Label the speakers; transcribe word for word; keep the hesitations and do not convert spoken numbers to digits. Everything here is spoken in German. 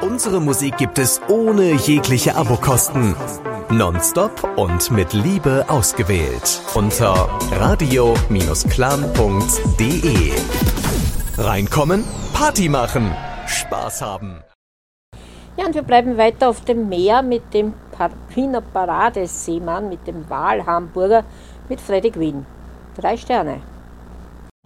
Speaker 1: Unsere Musik gibt es ohne jegliche Abokosten. Nonstop und mit Liebe ausgewählt. Unter radio Bindestrich clan Punkt de. Reinkommen, Party machen, Spaß haben.
Speaker 2: Ja, und wir bleiben weiter auf dem Meer mit dem Wiener Paradeseemann, mit dem Walhamburger, mit Freddy Quinn. Drei Sterne.